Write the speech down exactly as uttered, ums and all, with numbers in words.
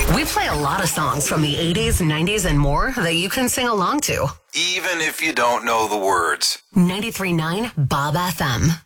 We play a lot of songs from the eighties, nineties, and more that you can sing along to. Even if you don't know the words. ninety-three point nine Bob F M.